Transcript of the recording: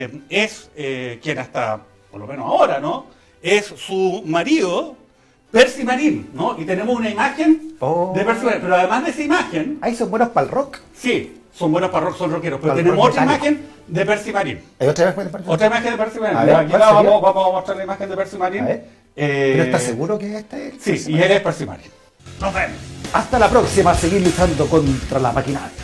es quien hasta, por lo menos ahora, ¿no? Es su marido, Percy Marín, ¿no? Y tenemos una imagen de Percy Marín, pero además de esa imagen... Ahí son buenos para el rock. Sí, son buenos para rock, son rockeros, pero Para el tenemos rock otra metálico. imagen de Percy Marín. ¿Hay otra imagen de Percy Marín? Otra imagen de Percy Marín. A ver, Aquí ¿cuál la sería? vamos a mostrar la imagen de Percy Marín. A ver. ¿Pero estás seguro que este es? Sí, y él es Percy Marín. Nos vemos. Hasta la próxima, a seguir luchando contra la maquinaria.